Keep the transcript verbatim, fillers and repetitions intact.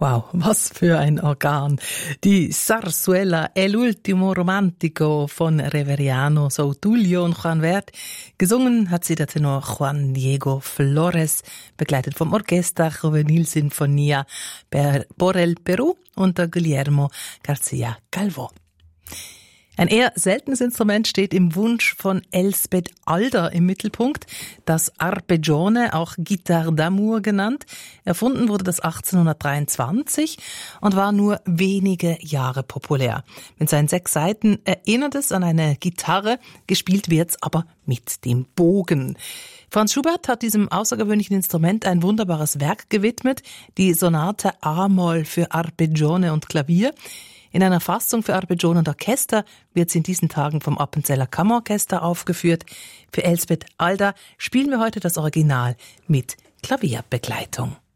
Wow, was für ein Organ. Die Zarzuela El Ultimo Romantico von Reveriano Soutulio und Juan Vert. Gesungen hat sie der Tenor Juan Diego Flores, begleitet vom Orchester Juvenil Sinfonia por el Perú unter Guillermo García Calvo. Ein eher seltenes Instrument steht im Wunsch von Elsbeth Alder im Mittelpunkt, das Arpeggione, auch Guitare d'amour genannt. Erfunden wurde das achtzehnhundertdreiundzwanzig und war nur wenige Jahre populär. Mit seinen sechs Saiten erinnert es an eine Gitarre, gespielt wird's aber mit dem Bogen. Franz Schubert hat diesem außergewöhnlichen Instrument ein wunderbares Werk gewidmet, die Sonate A-Moll für Arpeggione und Klavier. In einer Fassung für Arpeggione und Orchester wird sie in diesen Tagen vom Appenzeller Kammerorchester aufgeführt. Für Elsbeth Alder spielen wir heute das Original mit Klavierbegleitung.